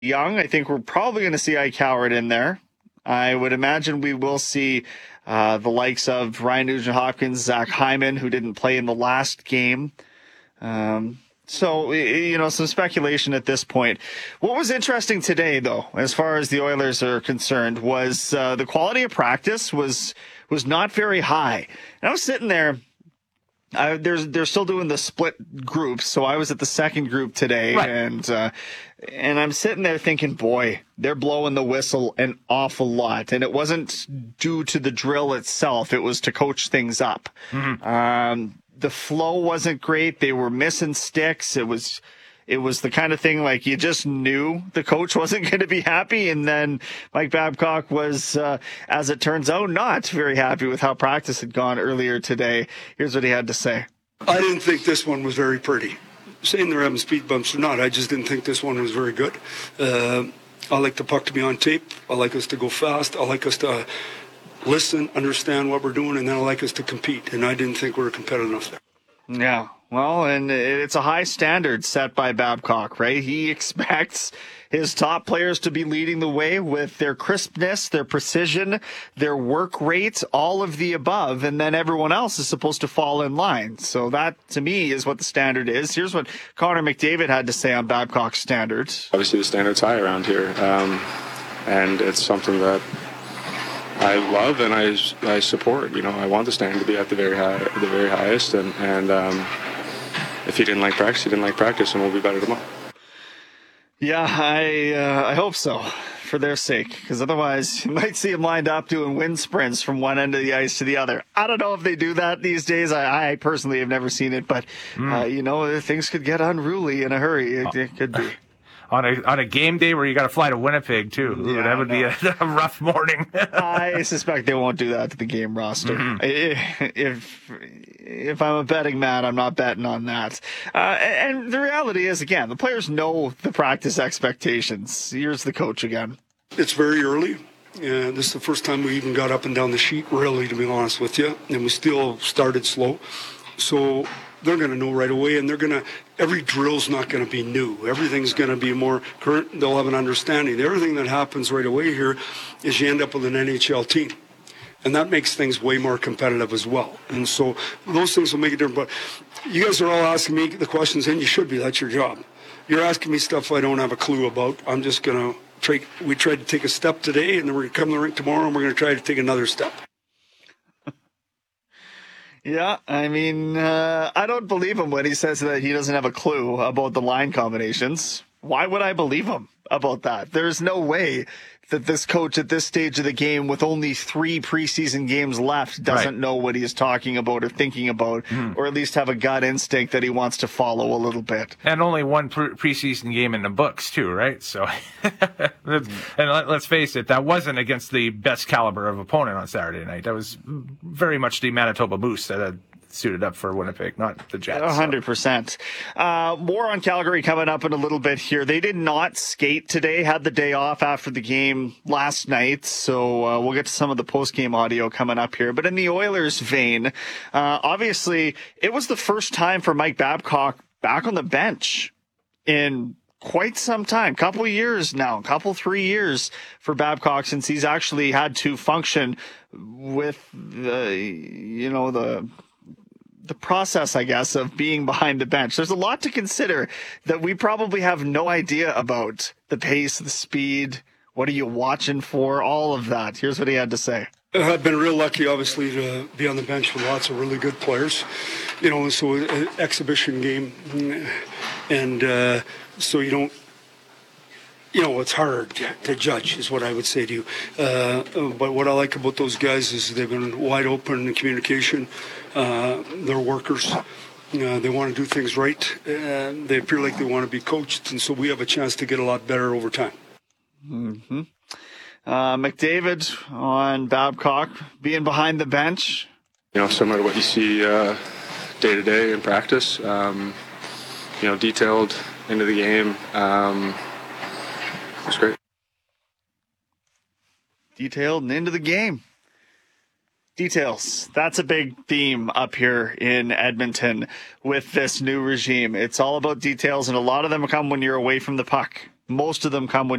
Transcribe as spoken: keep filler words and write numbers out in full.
young. I think we're probably going to see Ike Howard in there. I would imagine we will see uh, the likes of Ryan Nugent-Hopkins, Zach Hyman, who didn't play in the last game. Um, so, you know, some speculation at this point. What was interesting today, though, as far as the Oilers are concerned, was uh, the quality of practice was was not very high. And I was sitting there. Uh, there's, they're still doing the split groups, so I was at the second group today, right. and uh, and I'm sitting there thinking, boy, they're blowing the whistle an awful lot, and it wasn't due to the drill itself; it was to coach things up. Mm-hmm. Um, the flow wasn't great; they were missing sticks. It was. It was the kind of thing like you just knew the coach wasn't going to be happy. And then Mike Babcock was, uh, as it turns out, not very happy with how practice had gone earlier today. Here's what he had to say. I didn't think this one was very pretty. Saying they're having speed bumps or not, I just didn't think this one was very good. Uh, I like the puck to be on tape. I like us to go fast. I like us to listen, understand what we're doing, and then I like us to compete. And I didn't think we were competitive enough there. Yeah, well, and it's a high standard set by Babcock, right? He expects his top players to be leading the way with their crispness, their precision, their work rate, all of the above, and then everyone else is supposed to fall in line. So that, to me, is what the standard is. Here's what Connor McDavid had to say on Babcock's standards. Obviously, the standard's high around here, um, and it's something that I love and I, I support. You know, I want the standard to be at the very high, the very highest. And, and um, if he didn't like practice, he didn't like practice, and we'll be better tomorrow. Yeah, I uh, I hope so, for their sake, because otherwise you might see him lined up doing wind sprints from one end of the ice to the other. I don't know if they do that these days. I, I personally have never seen it, but mm. uh, you know, things could get unruly in a hurry. It, it could be. On a on a game day where you got to fly to Winnipeg too, yeah, that would no. be a, a rough morning. I suspect they won't do that to the game roster. Mm-hmm. If if I'm a betting man, I'm not betting on that. Uh, and the reality is, again, the players know the practice expectations. Here's the coach again. It's very early. Yeah, this is the first time we even got up and down the sheet, really, to be honest with you, and we still started slow. So they're going to know right away, and they're going to, every drill's not going to be new. Everything's going to be more current. They'll have an understanding. Everything that happens right away here is you end up with an N H L team. And that makes things way more competitive as well. And so those things will make it different. But you guys are all asking me the questions, and you should be. That's your job. You're asking me stuff I don't have a clue about. I'm just going to try. We tried to take a step today, and then we're going to come to the rink tomorrow, and we're going to try to take another step. Yeah, I mean, uh, I don't believe him when he says that he doesn't have a clue about the line combinations. Why would I believe him about that? There's no way that this coach at this stage of the game with only three preseason games left doesn't right. know what he's talking about or thinking about, mm. or at least have a gut instinct that he wants to follow a little bit. And only one pre- preseason game in the books too, right? So, and let's face it, that wasn't against the best caliber of opponent on Saturday night. That was very much the Manitoba Moose that had suited up for Winnipeg, not the Jets. one hundred percent. Uh, more on Calgary coming up in a little bit here. They did not skate today, had the day off after the game last night, so uh, we'll get to some of the post-game audio coming up here. But in the Oilers vein, uh, obviously, it was the first time for Mike Babcock back on the bench in quite some time, couple of years now, couple three years for Babcock since he's actually had to function with the, you know, the the process, I guess, of being behind the bench. There's a lot to consider that we probably have no idea about. The pace, the speed, what are you watching for, all of that. Here's what he had to say. I've been real lucky, obviously, to be on the bench with lots of really good players. You know, so an exhibition game, and uh, so you don't, you know, it's hard to judge, is what I would say to you. Uh, but what I like about those guys is they've been wide open in communication. Uh, they're workers. Uh, they want to do things right. And they appear like they want to be coached. And so we have a chance to get a lot better over time. Mm-hmm. Uh, McDavid on Babcock being behind the bench. You know, similar to what you see uh, day to day in practice. Um, you know, detailed into the game. Um, That's great. Detailed and into the game. Details. That's a big theme up here in Edmonton with this new regime. It's all about details, and a lot of them come when you're away from the puck. Most of them come when